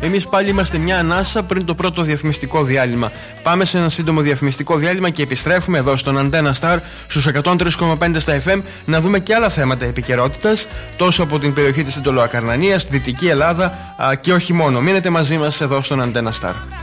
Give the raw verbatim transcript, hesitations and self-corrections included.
Εμείς πάλι είμαστε μια ανάσα πριν το πρώτο διαφημιστικό διάλειμμα. Πάμε σε ένα σύντομο διαφημιστικό διάλειμμα και επιστρέφουμε εδώ στον Antenna Star στους εκατόν τρία κόμμα πέντε στα εφ εμ να δούμε και άλλα θέματα επικαιρότητας, τόσο από την περιοχή της Εντολοακαρνανίας, στη Δυτική Ελλάδα α, και όχι μόνο. Μείνετε μαζί μας εδώ στον Antenna Star.